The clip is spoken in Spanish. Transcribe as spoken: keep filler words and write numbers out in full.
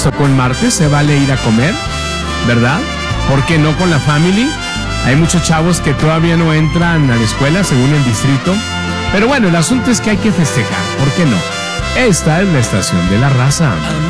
o con martes se vale ir a comer, ¿verdad? ¿Por qué no con la family? Hay muchos chavos que todavía no entran a la escuela según el distrito. Pero bueno, el asunto es que hay que festejar, ¿por qué no? Esta es la estación de la raza.